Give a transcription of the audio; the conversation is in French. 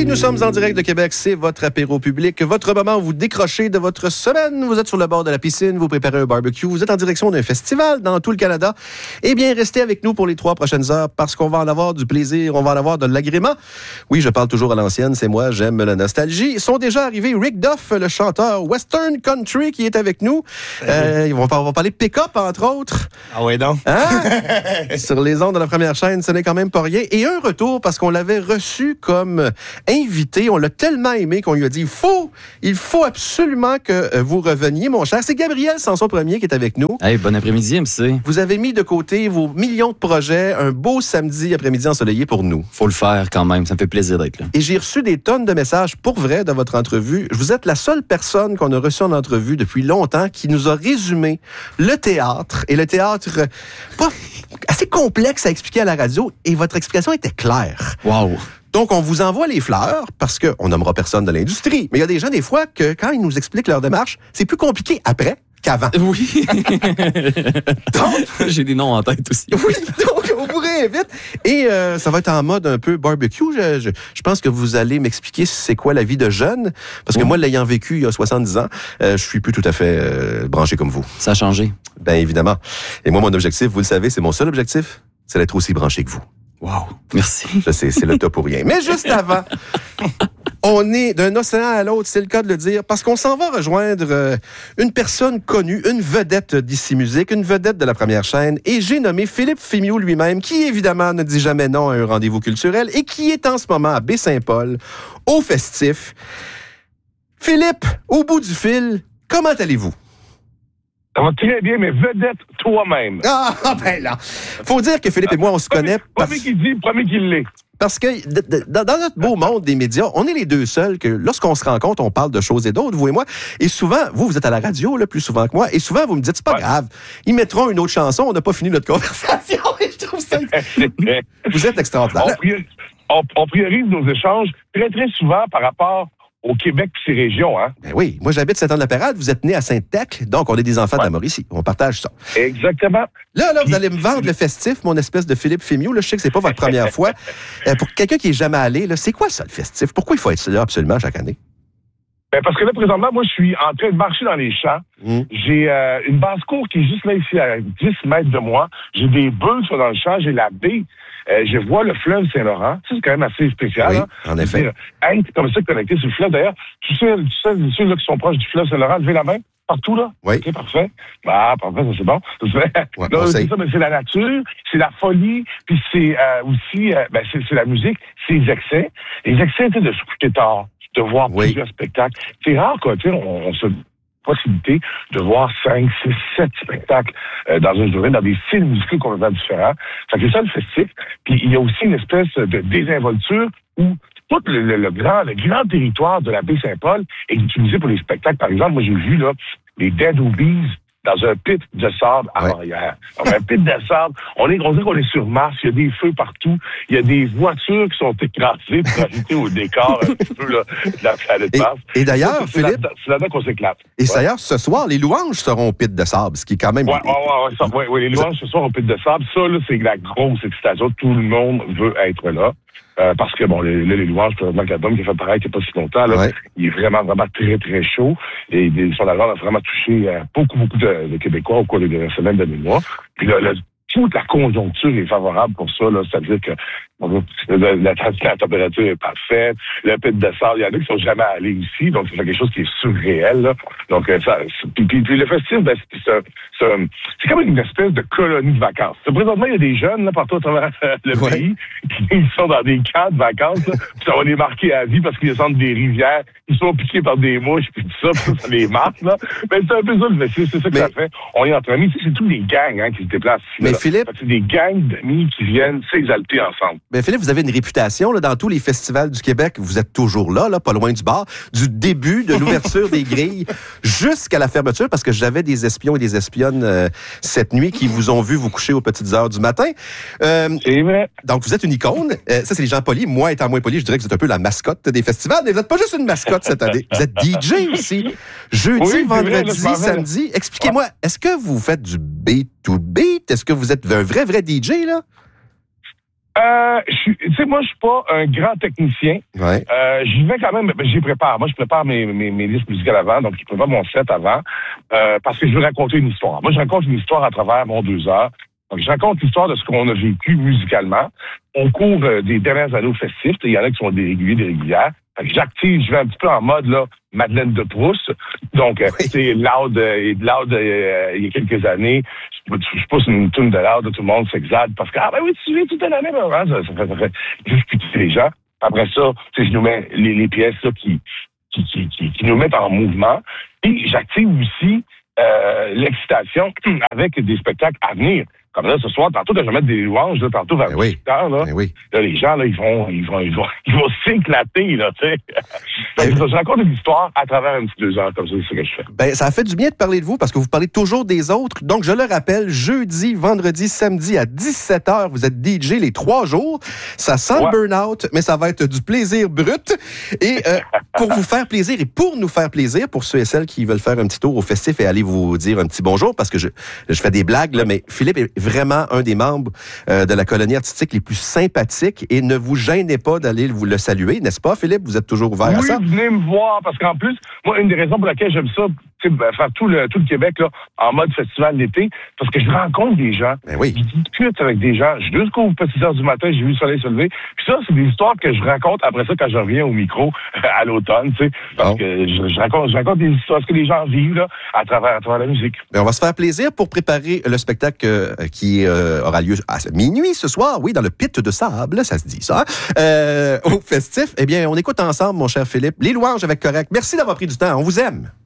Oui, nous sommes en direct de Québec. C'est votre apéro public, votre moment où vous décrochez de votre semaine. Vous êtes sur le bord de la piscine, vous préparez un barbecue, vous êtes en direction d'un festival dans tout le Canada. Eh bien, restez avec nous pour les 3 prochaines heures parce qu'on va en avoir du plaisir, on va en avoir de l'agrément. Oui, je parle toujours à l'ancienne, c'est moi, j'aime la nostalgie. Ils sont déjà arrivés Rick Duff, le chanteur Western Country qui est avec nous. On va parler pick-up, entre autres. Ah ouais, donc. Hein? Sur les ondes de la première chaîne, ce n'est quand même pas rien. Et un retour parce qu'on l'avait reçu comme invité. On l'a tellement aimé qu'on lui a dit il faut absolument que vous reveniez, mon cher. C'est Gabriel Sanson-Premier qui est avec nous. Hey, bon après-midi, MC. Vous avez mis de côté vos millions de projets, un beau samedi après-midi ensoleillé pour nous. Faut le faire quand même, ça me fait plaisir d'être là. Et j'ai reçu des tonnes de messages pour vrai de votre entrevue. Vous êtes la seule personne qu'on a reçue en entrevue depuis longtemps qui nous a résumé le théâtre. Et le théâtre, pas assez complexe à expliquer à la radio. Et votre explication était claire. Wow! Donc, on vous envoie les fleurs parce qu'on nommera personne de l'industrie. Mais il y a des gens, des fois, que quand ils nous expliquent leur démarche, c'est plus compliqué après qu'avant. Oui! Donc, j'ai des noms en tête aussi. Oui, donc on vous réinvite. Et ça va être en mode un peu barbecue. Je pense que vous allez m'expliquer c'est quoi la vie de jeune. Parce que moi, l'ayant vécu il y a 70 ans, je suis plus tout à fait branché comme vous. Ça a changé. Bien évidemment. Et moi, mon objectif, vous le savez, c'est mon seul objectif, c'est d'être aussi branché que vous. Wow! Merci. Je sais, c'est le top pour rien. Mais juste avant, on est d'un océan à l'autre, c'est le cas de le dire, parce qu'on s'en va rejoindre une personne connue, une vedette d'ici musique, une vedette de la première chaîne, et j'ai nommé Philippe Fémiot lui-même, qui évidemment ne dit jamais non à un rendez-vous culturel, et qui est en ce moment à Baie-Saint-Paul, au Festif. Philippe, au bout du fil, comment allez-vous? Ça va très bien, mais vedette toi-même. Ah, ben là! Faut dire que Philippe et moi, on se connaît... Premier qui dit, premier qui l'est. Parce que dans notre beau monde des médias, on est les deux seuls que lorsqu'on se rencontre, on parle de choses et d'autres, vous et moi. Et souvent, vous êtes à la radio là, plus souvent que moi, et souvent, vous me dites, c'est pas grave, ils mettront une autre chanson, on n'a pas fini notre conversation. Et je trouve ça... Vous êtes extraordinaire. On priorise nos échanges très, très souvent par rapport au Québec et ses régions, hein? Ben oui. Moi, j'habite Saint-Anne-de-la-Pérade. Vous êtes né à Sainte-Tech. Donc, on est des enfants de la Mauricie. On partage ça. Exactement. Là, vous allez me vendre le Festif, mon espèce de Philippe Fémiot. Là, je sais que c'est pas votre première fois. Pour quelqu'un qui est jamais allé, là, c'est quoi ça, le Festif? Pourquoi il faut être là absolument chaque année? Ben parce que là, présentement, moi, je suis en train de marcher dans les champs. J'ai une basse-cour qui est juste là, ici, à 10 mètres de moi. J'ai des bœufs qui sont dans le champ. J'ai la baie. Je vois le fleuve Saint-Laurent. Ça, c'est quand même assez spécial. Oui, hein? En effet. Être comme ça connecté sur le fleuve. D'ailleurs, tous ceux là, qui sont proches du fleuve Saint-Laurent, levez la main. Partout, là? Oui. OK, parfait. Ah, parfait, ça, c'est bon. Ouais, là, c'est ça, mais c'est la nature, c'est la folie, puis c'est aussi, c'est la musique, c'est les excès. Les excès, c'est de se coucher tard, de voir plusieurs spectacles. C'est rare, quoi, tu sais, on se possibilité de voir 5, 6, 7 spectacles dans une journée, dans des styles musicaux complètement différents. Ça fait ça, le festif. Puis il y a aussi une espèce de désinvolture où tout le grand territoire de la Baie-Saint-Paul est utilisé pour les spectacles. Par exemple, moi, j'ai vu là les Dead Obies dans un pit de sable à Montréal. Un pit de sable. On dirait qu'on est sur Mars. Il y a des feux partout. Il y a des voitures qui sont écrasées pour ajouter au décor un petit peu là, de la planète Mars. Et d'ailleurs, Philippe... C'est là-dedans qu'on s'éclate. Et d'ailleurs, ce soir, les louanges seront au pit de sable, ce qui est quand même... Oui, les louanges ce soir au pit de sable. Ça, là, c'est la grosse excitation. Tout le monde veut être là. Parce que, bon, les louanges, présentement, l'album qui a fait pareil il n'y a pas si longtemps, là, il est vraiment, vraiment très, très chaud. Et son album a vraiment touché beaucoup de Québécois au cours des dernières semaines, de mois. Puis là, toute la conjoncture est favorable pour ça, là. C'est-à-dire que la température est parfaite, le pit de sable, il y en a qui sont jamais allés ici, donc c'est quelque chose qui est surréel, là. Donc, puis le festif, ben, c'est comme une espèce de colonie de vacances. Présentement, il y a des jeunes, là, partout à travers le pays, qui sont dans des camps de vacances, là, puis ça va les marquer à vie parce qu'ils descendent des rivières, ils sont piqués par des mouches, puis tout ça, puis ça les marque, là. Mais c'est un peu ça, le festif, c'est ça que ça fait. On est entre amis, c'est tous les gangs, hein, qui se déplacent ici. Mais Philippe... C'est des gangs d'amis qui viennent s'exalter ensemble. Mais Philippe, vous avez une réputation là, dans tous les festivals du Québec. Vous êtes toujours là, pas loin du bar, du début de l'ouverture des grilles jusqu'à la fermeture, parce que j'avais des espions et des espionnes cette nuit qui vous ont vu vous coucher aux petites heures du matin. C'est vrai. Donc, vous êtes une icône. Ça, c'est les gens polis. Moi, étant moins poli, je dirais que vous êtes un peu la mascotte des festivals. Mais vous n'êtes pas juste une mascotte cette année. Vous êtes DJ aussi. Jeudi, vendredi, samedi. Expliquez-moi, est-ce que vous faites du beat to beat? Est-ce que vous êtes un vrai DJ, là? Tu sais, moi, je suis pas un grand technicien. Ouais. J'y vais quand même, j'y prépare. Moi, je prépare mes listes musicales avant, donc je prépare mon set avant, parce que je veux raconter une histoire. Moi, je raconte une histoire à travers mon 2 heures. Donc, je raconte l'histoire de ce qu'on a vécu musicalement au cours des dernières années au festif. Il y en a qui sont des réguliers, des régulières. Fait que j'active, je vais un petit peu en mode là, Madeleine de Proust. Donc, c'est Loud, il y a quelques années, je pousse une toune de Loud, tout le monde s'exalte parce que, ah ben oui, tu viens toute l'année, hein, ça fait juste pitié les gens. Après ça, je nous mets les pièces là, qui nous mettent en mouvement. Et j'active aussi l'excitation avec des spectacles à venir. Comme là, ce soir, tantôt, je vais mettre des louanges, là, tantôt, vers 18 heures, là. Là, les gens, là, ils vont s'éclater, là, tu sais. Je raconte une histoire à travers un petit 2 heures, comme ça, c'est ce que je fais. Ben, ça a fait du bien de parler de vous, parce que vous parlez toujours des autres. Donc, je le rappelle, jeudi, vendredi, samedi, à 17h, vous êtes DJ les 3 jours. Ça sent le burn-out, mais ça va être du plaisir brut. Et pour vous faire plaisir et pour nous faire plaisir, pour ceux et celles qui veulent faire un petit tour au festif et aller vous dire un petit bonjour, parce que je fais des blagues, là, mais Philippe est vraiment un des membres de la colonie artistique les plus sympathiques et ne vous gênez pas d'aller vous le saluer, n'est-ce pas, Philippe? Vous êtes toujours ouvert à ça? Oui, venez me voir, parce qu'en plus, moi, une des raisons pour laquelle j'aime ça, faire tout le Québec là, en mode festival d'été, parce que je rencontre des gens, je discute avec des gens, je jusqu'aux petites heures du matin, j'ai vu le soleil se lever, puis ça, c'est des histoires que je raconte après ça quand je reviens au micro à l'automne, tu sais, parce que je raconte des histoires, ce que les gens vivent là, à travers la musique. Mais on va se faire plaisir pour préparer le spectacle qui aura lieu à minuit ce soir, oui, dans le pit de sable, ça se dit ça, au festif. Eh bien, on écoute ensemble, mon cher Philippe, les louanges avec Correct. Merci d'avoir pris du temps, on vous aime.